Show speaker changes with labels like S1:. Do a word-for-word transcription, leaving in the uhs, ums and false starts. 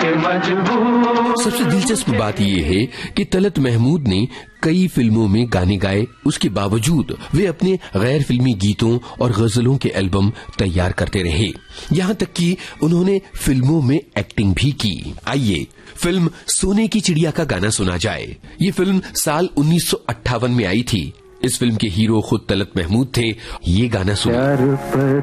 S1: सबसे दिलचस्प बात यह है कि तलत महमूद ने कई फिल्मों में गाने गाए, उसके बावजूद वे अपने गैर फिल्मी गीतों और गजलों के एल्बम तैयार करते रहे। यहाँ तक कि उन्होंने फिल्मों में एक्टिंग भी की। आइए फिल्म सोने की चिड़िया का गाना सुना जाए। ये फिल्म साल उन्नीस सौ अट्ठावन में आई थी। इस फिल्म के हीरो खुद तलत महमूद थे। ये गाना सुनिए।